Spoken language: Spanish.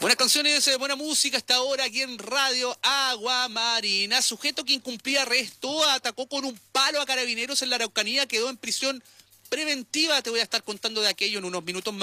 Buenas canciones, buena música hasta ahora aquí en Radio Agua Marina. Sujeto que incumplía arresto, atacó con un palo a carabineros en la Araucanía, quedó en prisión preventiva. Te voy a estar contando de aquello en unos minutos más.